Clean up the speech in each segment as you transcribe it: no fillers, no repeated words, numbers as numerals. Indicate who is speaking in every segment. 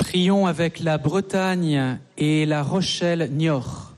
Speaker 1: Prions avec la Bretagne et la Rochelle-Niort.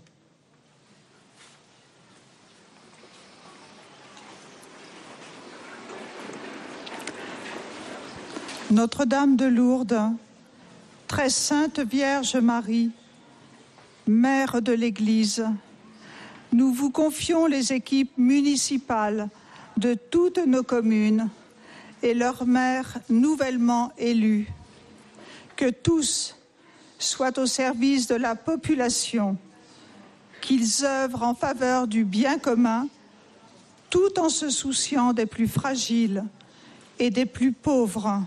Speaker 2: Notre-Dame de Lourdes, très sainte Vierge Marie, Mère de l'Église, nous vous confions les équipes municipales de toutes nos communes et leurs maires nouvellement élus. Que tous soient au service de la population, qu'ils œuvrent en faveur du bien commun, tout en se souciant des plus fragiles et des plus pauvres.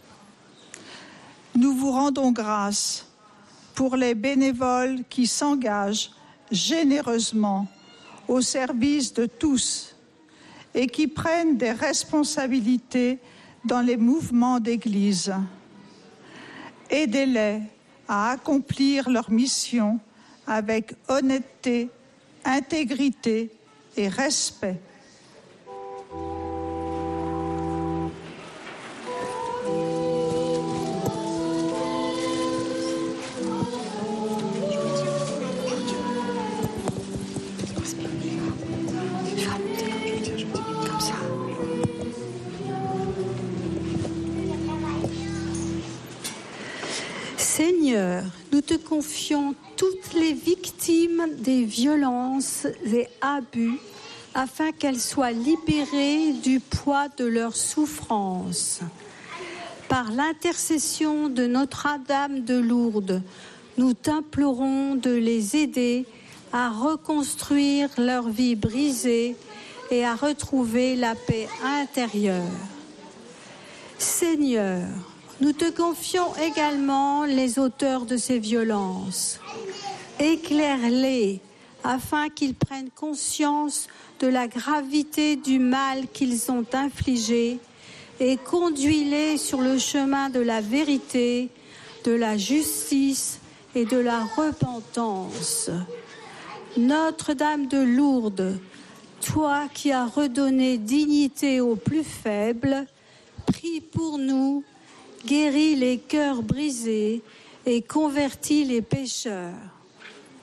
Speaker 2: Nous vous rendons grâce pour les bénévoles qui s'engagent généreusement au service de tous et qui prennent des responsabilités dans les mouvements d'Église. Aidez-les à accomplir leur mission avec honnêteté, intégrité et respect.
Speaker 3: Seigneur, nous te confions toutes les victimes des violences et abus afin qu'elles soient libérées du poids de leurs souffrances. Par l'intercession de Notre-Dame de Lourdes, nous t'implorons de les aider à reconstruire leur vie brisée et à retrouver la paix intérieure. Seigneur, nous te confions également les auteurs de ces violences. Éclaire-les afin qu'ils prennent conscience de la gravité du mal qu'ils ont infligé et conduis-les sur le chemin de la vérité, de la justice et de la repentance. Notre-Dame de Lourdes, toi qui as redonné dignité aux plus faibles, prie pour nous, guéris les cœurs brisés et convertis les pécheurs.